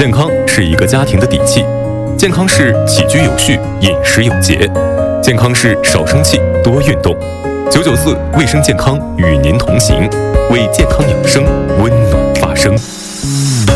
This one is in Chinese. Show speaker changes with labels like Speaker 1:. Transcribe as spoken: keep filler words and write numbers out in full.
Speaker 1: 健康是一个家庭的底气，健康是起居有序、饮食有节，健康是少生气、多运动。九九四卫生健康与您同行，为健康养生温暖发声。